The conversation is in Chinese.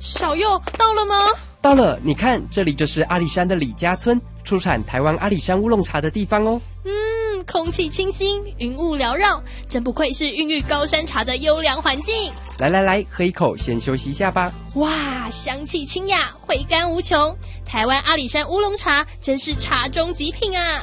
小佑到了吗？ 到了，你看，这里就是阿里山的李家村，出产台湾阿里山乌龙茶的地方哦。 空气清新，云雾缭绕，真不愧是孕育高山茶的优良环境。 来，喝一口，先休息一下吧。 哇，香气清雅，回甘无穷，台湾阿里山乌龙茶真是茶中极品啊！